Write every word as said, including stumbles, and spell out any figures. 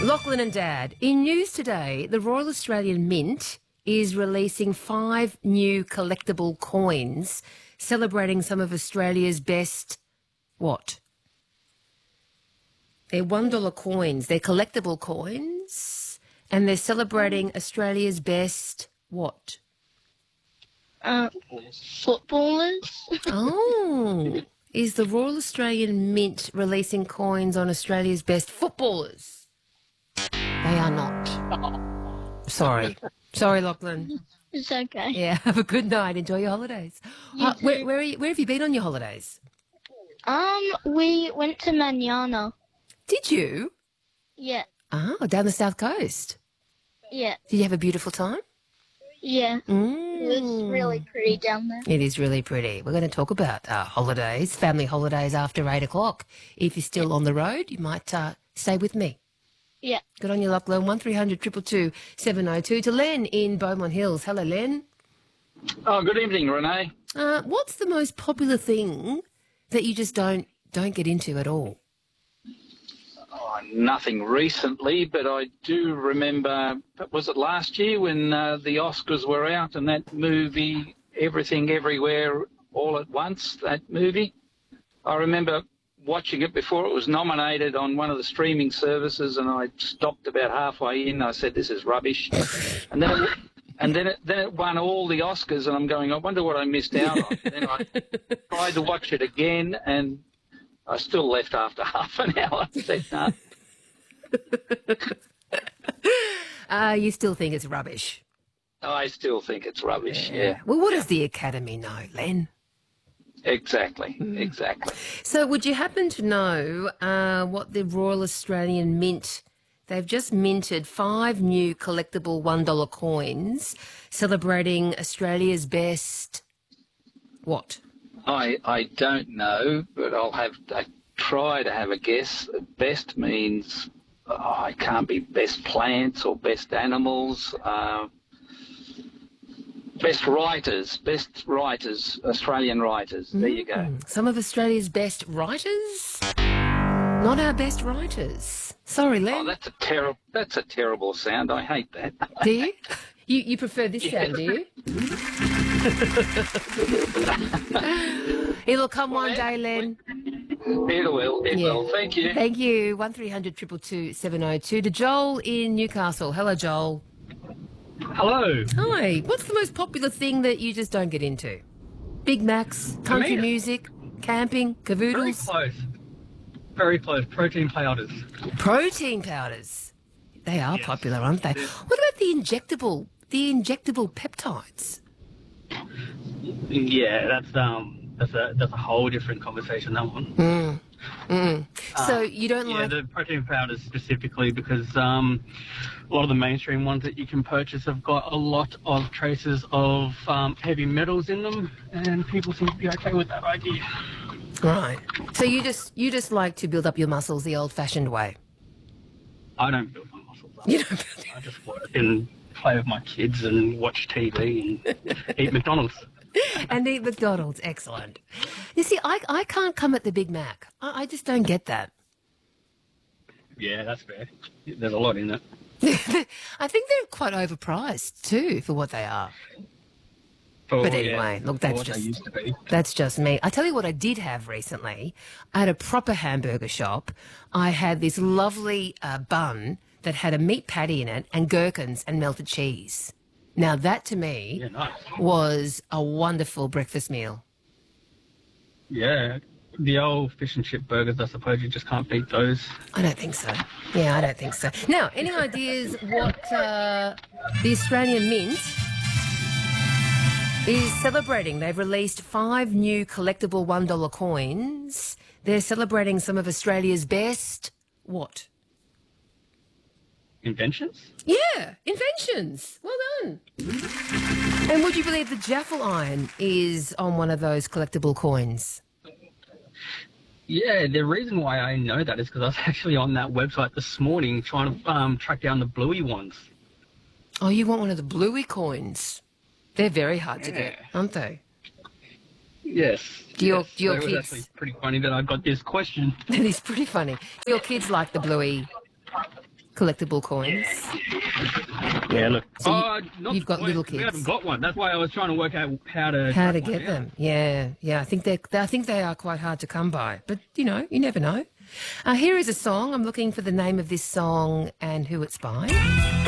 Lachlan and Dad, in news today, the Royal Australian Mint is releasing five new collectible coins celebrating some of Australia's best, what? They're one dollar coins. They're collectible coins, and they're celebrating Australia's best, what? Uh, footballers. Oh, is the Royal Australian Mint releasing coins on Australia's best footballers? They are not. Sorry. Sorry, Lachlan. It's okay. Yeah, have a good night. Enjoy your holidays. You Uh, where, too. where, are you, where have you been on your holidays? Um, we went to Manana. Did you? Yeah, Oh, down the south coast. yeah, Did you have a beautiful time? yeah. Mm. It was really pretty down there. It is really pretty. We're going to talk about uh, holidays, family holidays after eight o'clock. If you're still on the road, you might uh, stay with me. Yeah. Good on you, Lachlan. one three hundred two two two seven oh two. To Len in Beaumont Hills. Hello, Len. Oh, good evening, Renee. Uh, what's the most popular thing that you just don't don't get into at all? Oh, nothing recently, but I do remember, was it last year when uh, the Oscars were out and that movie, Everything Everywhere All at Once, that movie? I remember watching it before it was nominated on one of the streaming services, and I stopped about halfway in. I said, this is rubbish. And then it, and then it, then it won all the Oscars, and I'm going, I wonder what I missed out on. Then I tried to watch it again, and I still left after half an hour. I said, no. Uh, you still think it's rubbish? I still think it's rubbish, yeah. Well, what does the Academy know, Len? Exactly, exactly. So would you happen to know uh, what the Royal Australian Mint, they've just minted five new collectible one dollar coins celebrating Australia's best, what? I I don't know, but I'll have I try to have a guess. Best means oh, it can't be best plants or best animals. Uh, best writers, best writers, Australian writers. There you go. Some of Australia's best writers? Not our best writers. Sorry, Len. Oh, that's a terrible. That's a terrible sound. I hate that. Do you? You, you prefer this sound, do you? It'll come one day, Len. It will. It Yeah. will. Thank you. Thank you. one three hundred two two two seven oh two. To Joel in Newcastle. Hello, Joel. Hello. Hi. What's the most popular thing that you just don't get into? Big Macs, country me? music, camping, Very cavoodles, close. Very close. Protein powders. protein powders. They are Yes. popular, aren't they? What about the injectable, the injectable peptides? Yeah, that's um, that's a that's a whole different conversation. That one. Mm. Mm. So you don't Yeah, like... the protein powders specifically because um, a lot of the mainstream ones that you can purchase have got a lot of traces of um, heavy metals in them, and people seem to be okay with that idea. Right. So you just you just like to build up your muscles the old-fashioned way. I don't build my muscles up. You don't build I just work and play with my kids and watch T V and eat McDonald's. and eat McDonald's. Excellent. You see, I I can't come at the Big Mac. I, I just don't get that. Yeah, that's fair. There's a lot in it. I think they're quite overpriced too for what they are. For- But yeah, anyway, look, for that's what they just- used to be. That's just me. I tell you what I did have recently. At a proper hamburger shop, I had this lovely uh, bun that had a meat patty in it and gherkins and melted cheese. Now that to me Yeah, nice. was a wonderful breakfast meal. Yeah, the old fish and chip burgers, I suppose you just can't beat those. I don't think so. Yeah, I don't think so. Now, any ideas what uh, the Australian Mint is celebrating? They've released five new collectible one dollar coins. They're celebrating some of Australia's best, what? Inventions? Yeah, inventions. Well done. And would you believe the Jaffle iron is on one of those collectible coins? Yeah, the reason why I know that is because I was actually on that website this morning trying to um, track down the bluey ones. Oh, you want one of the bluey coins? They're very hard to get, aren't they? Yes. Do your- yes. do your So it was kids- actually pretty funny that I got this question. That is pretty funny. Do your kids like the bluey collectible coins. Yeah, look. So you- oh, not you've got the little coins, We kids. haven't got one. That's why I was trying to work out how to How to track one get down. them? Yeah, yeah. I think they, I think they are quite hard to come by. But you know, you never know. Uh, here is a song. I'm looking for the name of this song and who it's by.